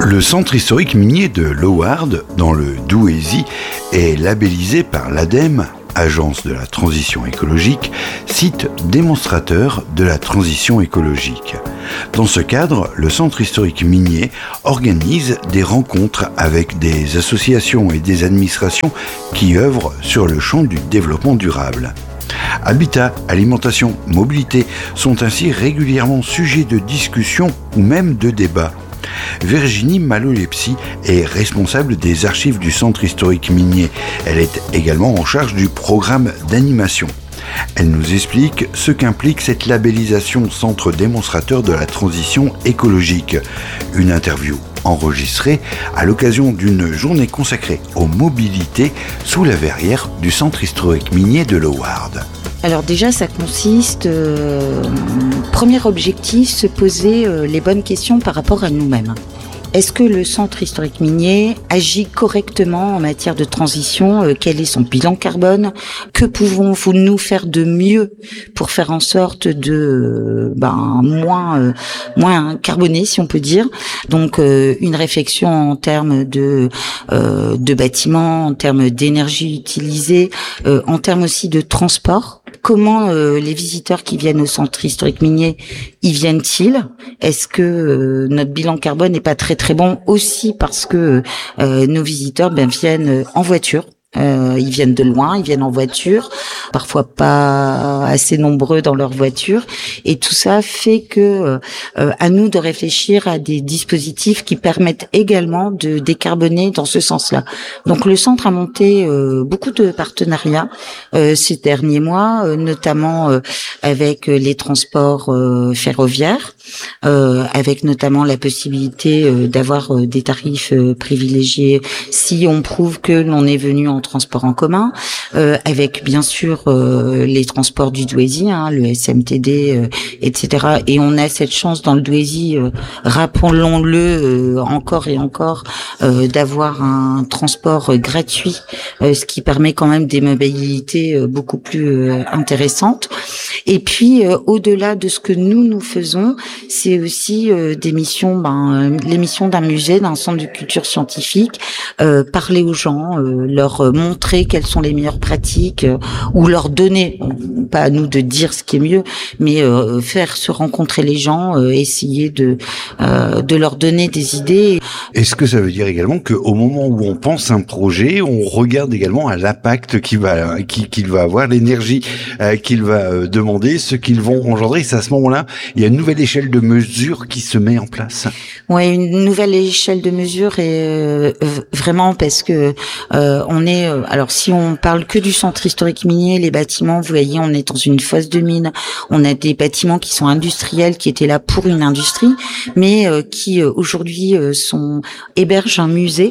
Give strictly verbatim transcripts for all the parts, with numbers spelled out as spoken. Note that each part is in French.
Le centre historique minier de Loward, dans le Douaisis, est labellisé par l'ADEME, Agence de la transition écologique, site démonstrateur de la transition écologique. Dans ce cadre, le centre historique minier organise des rencontres avec des associations et des administrations qui œuvrent sur le champ du développement durable. Habitat, alimentation, mobilité sont ainsi régulièrement sujets de discussion ou même de débat. Virginie Malolepsi est responsable des archives du centre historique minier. Elle est également en charge du programme d'animation. Elle nous explique ce qu'implique cette labellisation centre démonstrateur de la transition écologique. Une interview enregistrée à l'occasion d'une journée consacrée aux mobilités sous la verrière du centre historique minier de Loward. Alors déjà, ça consiste, euh, premier objectif, se poser euh, les bonnes questions par rapport à nous-mêmes. Est-ce que le centre historique minier agit correctement en matière de transition ? euh, Quel est son bilan carbone ? Que pouvons-nous nous faire de mieux pour faire en sorte de euh, ben, moins, euh, moins carboné, si on peut dire ? Donc euh, une réflexion en termes de, euh, de bâtiments, en termes d'énergie utilisée, euh, en termes aussi de transport. Comment euh, les visiteurs qui viennent au centre historique minier, y viennent-ils ? Est-ce que euh, notre bilan carbone n'est pas très très bon aussi parce que euh, nos visiteurs ben, viennent en voiture ? Euh, ils viennent de loin, ils viennent en voiture, parfois pas assez nombreux dans leur voiture, et tout ça fait que euh, à nous de réfléchir à des dispositifs qui permettent également de décarboner dans ce sens-là. Donc le centre a monté euh, beaucoup de partenariats euh, ces derniers mois, euh, notamment euh, avec les transports euh, ferroviaires, euh, avec notamment la possibilité euh, d'avoir euh, des tarifs euh, privilégiés si on prouve que l'on est venu en transport en commun, euh, avec bien sûr euh, les transports du Douaisis, hein, le S M T D, euh, et cetera. Et on a cette chance dans le Douaisis, euh, rappelons-le euh, encore et encore, euh, d'avoir un transport euh, gratuit, euh, ce qui permet quand même des mobilités euh, beaucoup plus euh, intéressantes. Et puis, euh, au-delà de ce que nous, nous faisons, c'est aussi euh, des missions, ben, euh, les missions d'un musée, d'un centre de culture scientifique, euh, parler aux gens, euh, leur euh, montrer quelles sont les meilleures pratiques, euh, ou leur donner, pas à nous de dire ce qui est mieux, mais euh, faire se rencontrer les gens, euh, essayer de euh, de leur donner des idées. Est-ce que ça veut dire également qu'au moment où on pense un projet, on regarde également à l'impact qu'il va qu'il, qu'il va avoir, l'énergie euh, qu'il va euh, demander, ce qu'ils vont engendrer? C'est à ce moment-là, il y a une nouvelle échelle de mesure qui se met en place. Ouais, une nouvelle échelle de mesure, et euh, vraiment parce que euh, on est euh, alors si on parle que du centre historique minier, les bâtiments, vous voyez, on est dans une fosse de mine. On a des bâtiments qui sont industriels, qui étaient là pour une industrie, mais euh, qui euh, aujourd'hui euh, sont hébergent un musée,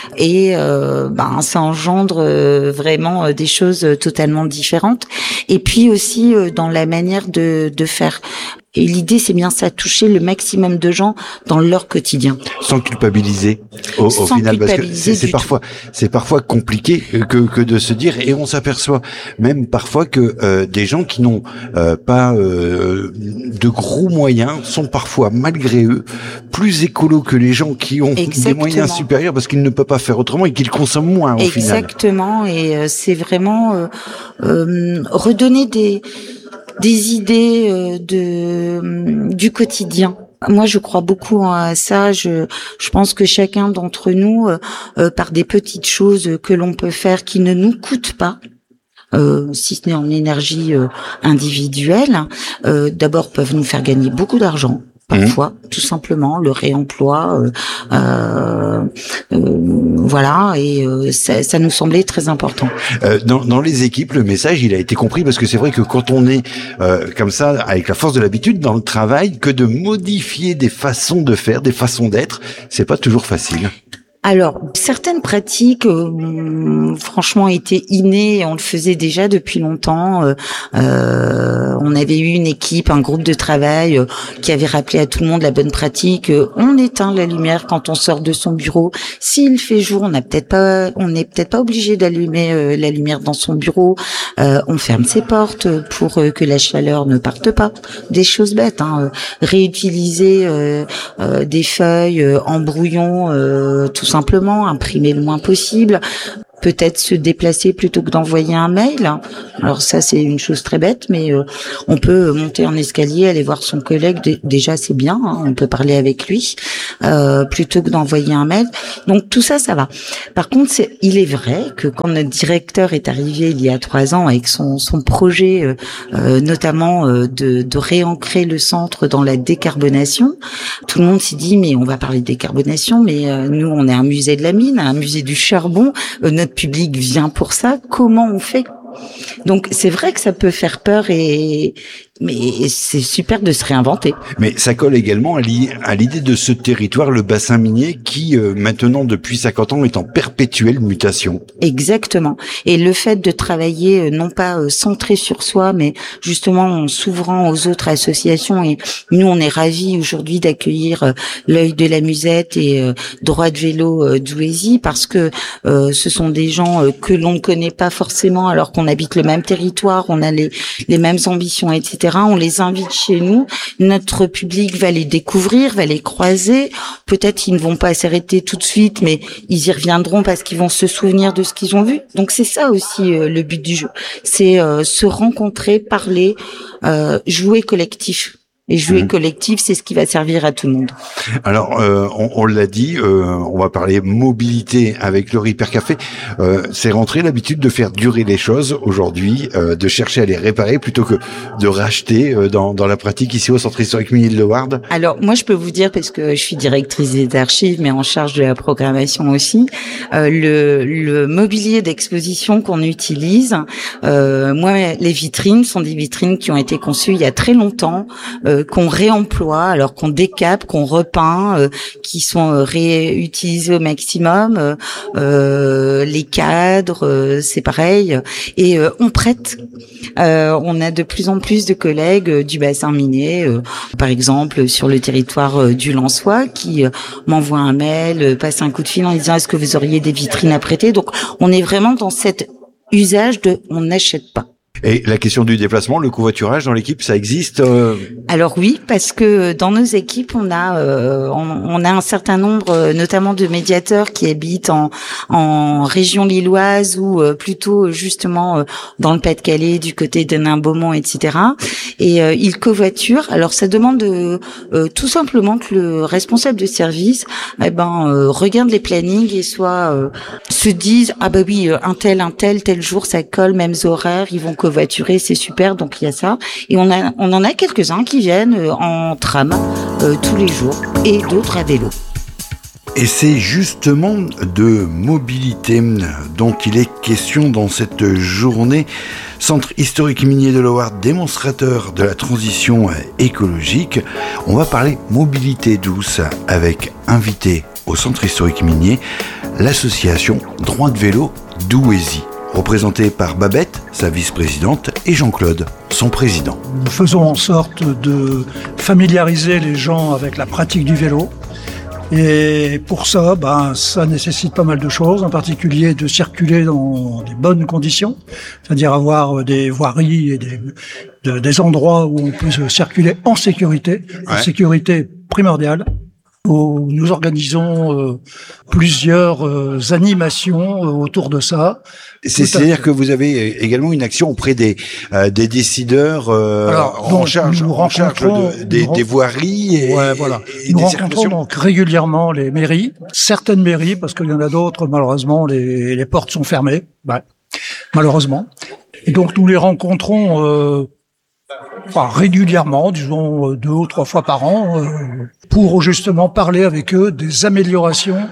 et euh, ben ça engendre euh, vraiment euh, des choses totalement différentes. Et puis aussi euh, dans la manière de de faire. Et l'idée, c'est bien ça, toucher le maximum de gens dans leur quotidien. Sans culpabiliser, au, au Sans final, parce que c'est, c'est parfois, tout. c'est parfois compliqué que, que de se dire, et on s'aperçoit même parfois que euh, des gens qui n'ont euh, pas euh, de gros moyens sont parfois, malgré eux, plus écolos que les gens qui ont Exactement. Des moyens supérieurs parce qu'ils ne peuvent pas faire autrement et qu'ils consomment moins au Exactement. final. Exactement, et euh, c'est vraiment euh, euh, redonner des des idées euh, de du quotidien. Moi, je crois beaucoup à ça. Je, je pense que chacun d'entre nous, euh, euh, par des petites choses que l'on peut faire qui ne nous coûtent pas, euh, si ce n'est en énergie euh, individuelle, euh, d'abord peuvent nous faire gagner beaucoup d'argent. Parfois, mmh. tout simplement, le réemploi, euh, euh, euh, voilà, et euh, ça, ça nous semblait très important. Euh, dans, dans les équipes, le message, il a été compris, parce que c'est vrai que quand on est euh, comme ça, avec la force de l'habitude dans le travail, que de modifier des façons de faire, des façons d'être, c'est pas toujours facile. Alors, certaines pratiques, euh, franchement, étaient innées. On le faisait déjà depuis longtemps. Euh, euh, on avait eu une équipe, un groupe de travail euh, qui avait rappelé à tout le monde la bonne pratique. Euh, on éteint la lumière quand on sort de son bureau. S'il fait jour, on n'a peut-être pas, on n'est peut-être pas obligé d'allumer euh, la lumière dans son bureau. Euh, on ferme ses portes pour euh, que la chaleur ne parte pas. Des choses bêtes. Hein. Réutiliser euh, euh, des feuilles euh, en brouillon, euh, tout simplement, imprimer le moins possible, peut-être se déplacer plutôt que d'envoyer un mail. Alors ça, c'est une chose très bête, mais euh, on peut monter en escalier, aller voir son collègue, D- déjà c'est bien, hein, on peut parler avec lui, euh, plutôt que d'envoyer un mail. Donc tout ça, ça va. Par contre, c'est, il est vrai que quand notre directeur est arrivé il y a trois ans avec son, son projet, euh, euh, notamment euh, de, de réancrer le centre dans la décarbonation, tout le monde s'est dit, mais on va parler de décarbonation, mais euh, nous, on est un musée de la mine, un musée du charbon, euh, notre public vient pour ça, comment on fait? Donc c'est vrai que ça peut faire peur, et mais c'est super de se réinventer. Mais ça colle également à l'idée de ce territoire, le bassin minier, qui euh, maintenant depuis cinquante ans est en perpétuelle mutation. Exactement. Et le fait de travailler euh, non pas euh, centré sur soi, mais justement en s'ouvrant aux autres associations. Et nous, on est ravis aujourd'hui d'accueillir euh, l'œil de la Musette et euh, Droit de vélo euh, Douaisis, parce que euh, ce sont des gens euh, que l'on ne connaît pas forcément, alors qu'on habite le même territoire, on a les, les mêmes ambitions, et cetera. On les invite chez nous, notre public va les découvrir, va les croiser. Peut-être ils ne vont pas s'arrêter tout de suite, mais ils y reviendront parce qu'ils vont se souvenir de ce qu'ils ont vu. Donc c'est ça aussi euh, le but du jeu, c'est euh, se rencontrer, parler, euh, jouer collectif. Et jouer mmh. collectif, c'est ce qui va servir à tout le monde. Alors, euh, on, on l'a dit, euh, on va parler mobilité avec le Repair Café. Euh, c'est rentré l'habitude de faire durer les choses aujourd'hui, euh, de chercher à les réparer plutôt que de racheter euh, dans, dans la pratique ici au Centre historique minier de Lowarde. Alors, moi, je peux vous dire, parce que je suis directrice des archives, mais en charge de la programmation aussi, euh, le, le mobilier d'exposition qu'on utilise, euh, moi, les vitrines sont des vitrines qui ont été conçues il y a très longtemps, euh, qu'on réemploie, alors qu'on décape, qu'on repeint, euh, qui sont euh, réutilisés au maximum. Euh, euh, les cadres, euh, c'est pareil. Et euh, on prête. Euh, on a de plus en plus de collègues euh, du bassin minier, euh, par exemple sur le territoire euh, du Lensois, qui euh, m'envoient un mail, euh, passent un coup de fil en disant est-ce que vous auriez des vitrines à prêter. Donc on est vraiment dans cet usage de on n'achète pas. Et la question du déplacement, le covoiturage dans l'équipe, ça existe euh... Alors oui, parce que dans nos équipes, on a euh, on, on a un certain nombre, notamment de médiateurs qui habitent en en région lilloise ou euh, plutôt justement euh, dans le Pas-de-Calais, du côté de Nain-Beaumont, et cetera. Et euh, ils covoiturent. Alors ça demande euh, euh, tout simplement que le responsable de service, eh ben euh, regarde les plannings et soit euh, se dise ah bah oui un tel un tel tel jour ça colle, mêmes horaires, ils vont covoiturer, c'est super, donc il y a ça. Et on a, on en a quelques-uns qui viennent euh, en tram euh, tous les jours et d'autres à vélo. Et c'est justement de mobilité dont il est question dans cette journée. Centre historique minier de Lowarde, démonstrateur de la transition écologique. On va parler mobilité douce avec invité au Centre historique minier, l'association Droit de vélo Douaisis, représentée par Babette, sa vice-présidente, et Jean-Claude, son président. Nous faisons en sorte de familiariser les gens avec la pratique du vélo. Et pour ça, ben, ça nécessite pas mal de choses, en particulier de circuler dans des bonnes conditions, c'est-à-dire avoir des voiries et des, de, des endroits où on peut circuler en sécurité, ouais. En sécurité primordiale. Où nous organisons euh, plusieurs euh, animations euh, autour de ça. C'est, c'est-à-dire que vous avez également une action auprès des euh, des décideurs euh, Alors, en donc, charge, en charge de, des, des voiries et, ouais, voilà. et, et nous des rencontrons donc régulièrement les mairies, certaines mairies, parce qu'il y en a d'autres, malheureusement, les, les portes sont fermées, ouais, malheureusement. Et donc nous les rencontrons euh, enfin, régulièrement, disons deux ou trois fois par an, euh, pour justement parler avec eux des améliorations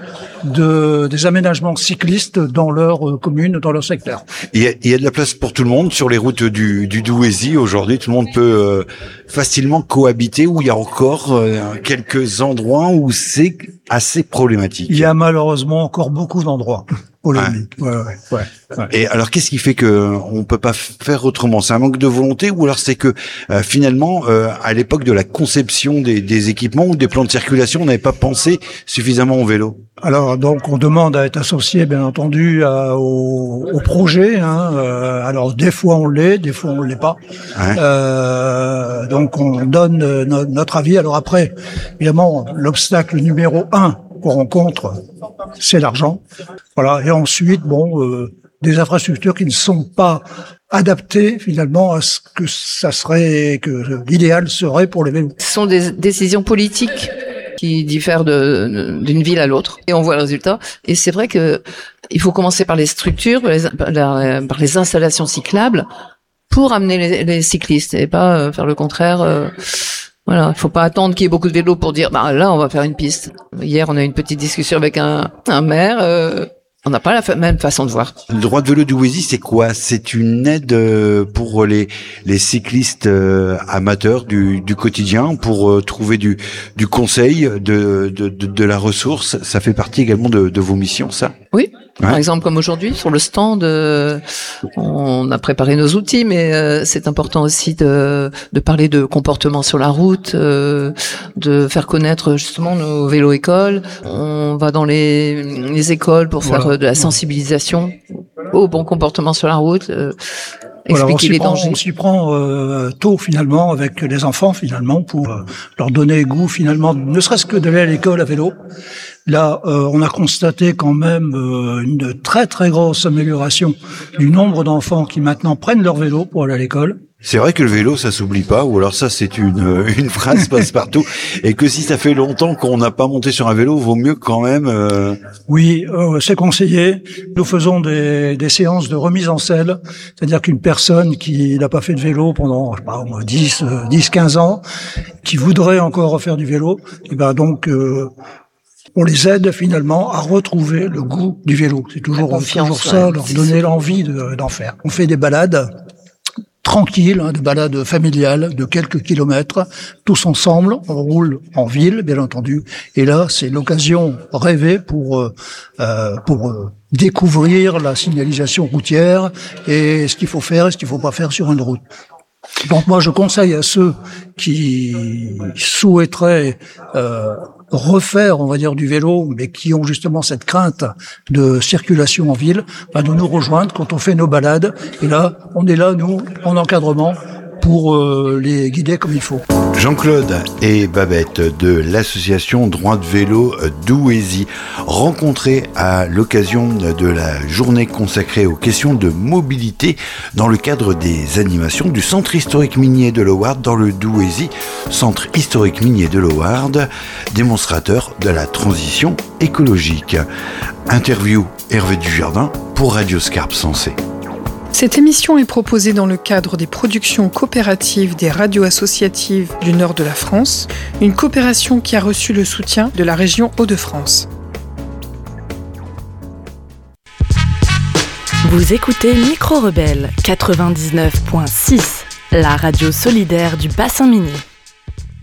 de, des aménagements cyclistes dans leur euh, commune, dans leur secteur. Il y, a, il y a de la place pour tout le monde sur les routes du, du Douaisis. Aujourd'hui, tout le monde peut euh, facilement cohabiter, où il y a encore euh, quelques endroits où c'est assez problématique. Il y a malheureusement encore beaucoup d'endroits polémiques. Ouais. Ouais, ouais, ouais. Et alors, qu'est-ce qui fait que on peut pas faire autrement? C'est un manque de volonté, ou alors c'est que euh, finalement, euh, à l'époque de la conception des, des équipements ou des plans de circulation, on n'avait pas pensé suffisamment au vélo? Alors donc on demande à être associé bien entendu à, au, au projet. Hein. Euh, alors des fois on l'est, des fois on l'est pas. Ouais. Euh, donc on donne euh, no- notre avis. Alors après, évidemment, l'obstacle numéro un qu'on rencontre, c'est l'argent. Voilà. Et ensuite, bon, euh, des infrastructures qui ne sont pas adaptées finalement à ce que ça serait, que l'idéal serait pour les vélos. Ce sont des décisions politiques qui diffèrent de, d'une ville à l'autre, et on voit le résultat. Et c'est vrai que il faut commencer par les structures, par les, par la, par les installations cyclables, pour amener les, les cyclistes, et pas euh, faire le contraire. Euh, voilà, il faut pas attendre qu'il y ait beaucoup de vélos pour dire, bah là, on va faire une piste. Hier, on a eu une petite discussion avec un, un maire. Euh, On n'a pas la fa- même façon de voir. Le droit de vélo du Douaisis, c'est quoi? C'est une aide pour les les cyclistes amateurs du du quotidien, pour trouver du du conseil, de de de, de la ressource. Ça fait partie également de de vos missions, ça? Oui. Ouais. Par exemple, comme aujourd'hui, sur le stand, euh, on a préparé nos outils, mais euh, c'est important aussi de, de parler de comportement sur la route, euh, de faire connaître justement nos vélos-écoles. On va dans les, les écoles pour faire voilà. de la sensibilisation au bon comportement sur la route, euh, voilà, expliquer les prend, dangers. On s'y prend euh, tôt finalement avec les enfants finalement pour euh, leur donner goût finalement, ne serait-ce que d'aller à l'école à vélo. Là, euh, on a constaté quand même euh, une très très grosse amélioration du nombre d'enfants qui maintenant prennent leur vélo pour aller à l'école. C'est vrai que le vélo, ça s'oublie pas, ou alors ça, c'est une une phrase passe-partout, et que si ça fait longtemps qu'on n'a pas monté sur un vélo, vaut mieux quand même... Euh... Oui, euh, c'est conseillé. Nous faisons des, des séances de remise en selle, c'est-à-dire qu'une personne qui n'a pas fait de vélo pendant, je sais pas, dix, quinze ans, qui voudrait encore refaire du vélo, et ben donc... Euh, on les aide finalement à retrouver le goût du vélo. C'est toujours, toujours ça, ouais, leur donner l'envie de, d'en faire. On fait des balades tranquilles, hein, des balades familiales de quelques kilomètres, tous ensemble. On roule en ville, bien entendu. Et là, c'est l'occasion rêvée pour euh, pour euh, découvrir la signalisation routière et ce qu'il faut faire et ce qu'il faut pas faire sur une route. Donc moi, je conseille à ceux qui souhaiteraient euh, refaire, on va dire, du vélo, mais qui ont justement cette crainte de circulation en ville, bah, de nous rejoindre quand on fait nos balades. Et là, on est là, nous, en encadrement, pour euh, les guider comme il faut. Jean-Claude et Babette de l'association Droit de Vélo Douaisis, rencontrés à l'occasion de la journée consacrée aux questions de mobilité dans le cadre des animations du Centre historique minier de Loward dans le Douaisis, Centre historique minier de Loward, démonstrateur de la transition écologique. Interview Hervé Dujardin pour Radio Scarpe Sensée. Cette émission est proposée dans le cadre des productions coopératives des radios associatives du nord de la France, une coopération qui a reçu le soutien de la région Hauts-de-France. Vous écoutez Micro Rebelle quatre-vingt-dix-neuf virgule six, la radio solidaire du bassin minier.